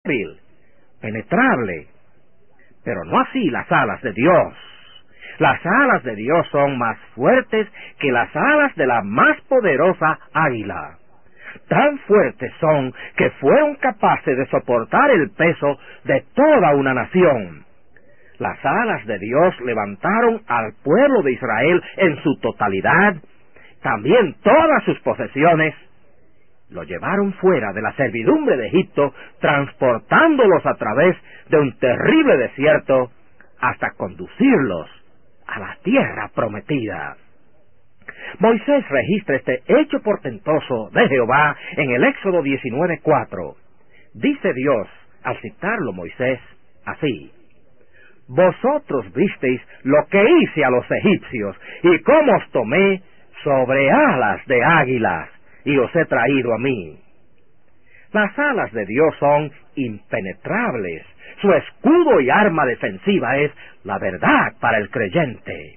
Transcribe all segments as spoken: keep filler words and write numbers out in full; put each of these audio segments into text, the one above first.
débil, penetrable. Pero no así las alas de Dios. Las alas de Dios son más fuertes que las alas de la más poderosa águila. Tan fuertes son que fueron capaces de soportar el peso de toda una nación. Las alas de Dios levantaron al pueblo de Israel en su totalidad, también todas sus posesiones. Lo llevaron fuera de la servidumbre de Egipto, transportándolos a través de un terrible desierto hasta conducirlos a la tierra prometida. Moisés registra este hecho portentoso de Jehová en el Éxodo diecinueve cuatro. Dice Dios, al citarlo Moisés, así: vosotros visteis lo que hice a los egipcios, y cómo os tomé sobre alas de águilas, y os he traído a mí. Las alas de Dios son impenetrables. Su escudo y arma defensiva es la verdad para el creyente.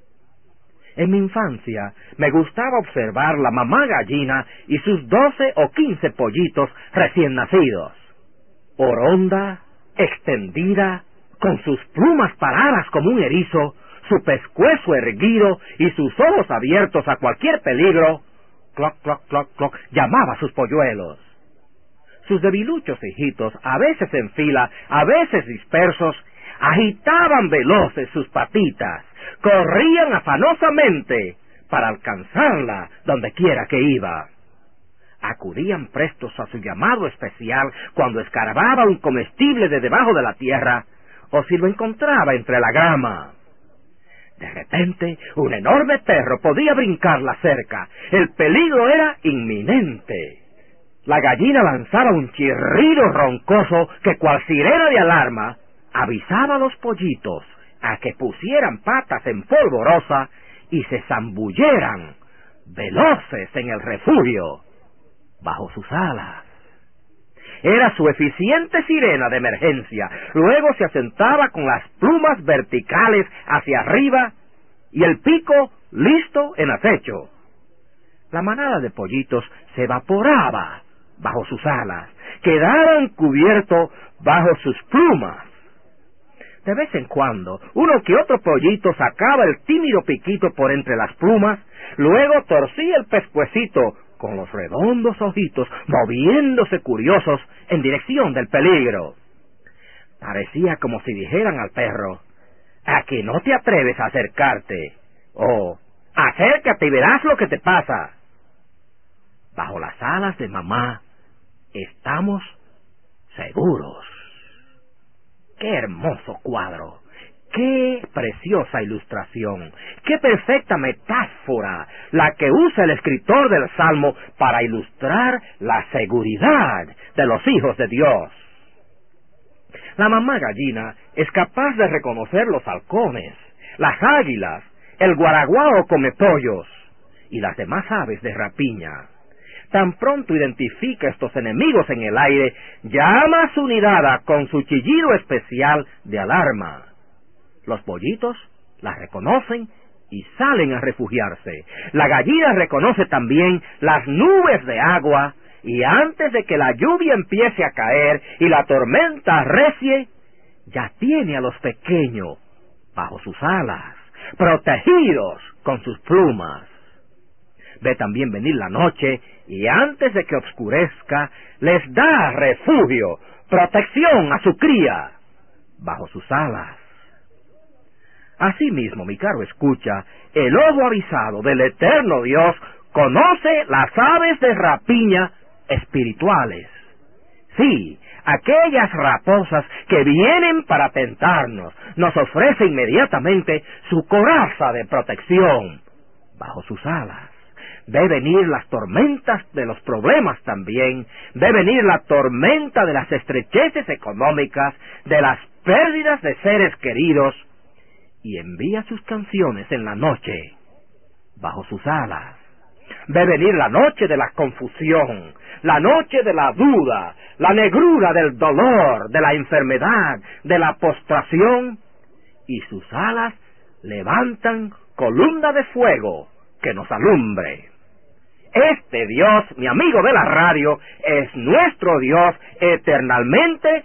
En mi infancia me gustaba observar la mamá gallina y sus doce o quince pollitos recién nacidos. Oronda, extendida, con sus plumas paradas como un erizo, su pescuezo erguido y sus ojos abiertos a cualquier peligro, cloc, cloc, cloc, cloc, llamaba a sus polluelos. Sus debiluchos hijitos, a veces en fila, a veces dispersos, agitaban veloces sus patitas, corrían afanosamente para alcanzarla donde quiera que iba. Acudían prestos a su llamado especial cuando escarbaba un comestible de debajo de la tierra, o si lo encontraba entre la grama. De repente, un enorme perro podía brincar la cerca. El peligro era inminente. La gallina lanzaba un chirrido roncoso que, cual sirena de alarma, avisaba a los pollitos a que pusieran patas en polvorosa y se zambulleran, veloces en el refugio, bajo sus alas. Era su eficiente sirena de emergencia. Luego se asentaba con las plumas verticales hacia arriba y el pico listo en acecho. La manada de pollitos se evaporaba bajo sus alas, quedaban cubiertos bajo sus plumas. De vez en cuando, uno que otro pollito sacaba el tímido piquito por entre las plumas, luego torcía el pescuecito con los redondos ojitos moviéndose curiosos en dirección del peligro. Parecía como si dijeran al perro: «¿A que no te atreves a acercarte?» o «Acércate y verás lo que te pasa». Bajo las alas de mamá estamos seguros. ¡Qué hermoso cuadro! ¡Qué preciosa ilustración! ¡Qué perfecta metáfora la que usa el escritor del Salmo para ilustrar la seguridad de los hijos de Dios! La mamá gallina es capaz de reconocer los halcones, las águilas, el guaraguao come pollos y las demás aves de rapiña. Tan pronto identifica estos enemigos en el aire, llama a su nidada con su chillido especial de alarma. Los pollitos la reconocen y salen a refugiarse. La gallina reconoce también las nubes de agua, y antes de que la lluvia empiece a caer y la tormenta arrecie, ya tiene a los pequeños bajo sus alas, protegidos con sus plumas. Ve también venir la noche, y antes de que oscurezca, les da refugio, protección a su cría, bajo sus alas. Asimismo, mi caro escucha, el ojo avisado del eterno Dios conoce las aves de rapiña espirituales. Sí, aquellas raposas que vienen para tentarnos, nos ofrece inmediatamente su coraza de protección bajo sus alas. Ve venir las tormentas de los problemas también, ve venir la tormenta de las estrecheces económicas, de las pérdidas de seres queridos, y envía sus canciones en la noche, bajo sus alas. Ve venir la noche de la confusión, la noche de la duda, la negrura del dolor, de la enfermedad, de la postración, y sus alas levantan columna de fuego que nos alumbre. Este Dios, mi amigo de la radio, es nuestro Dios eternamente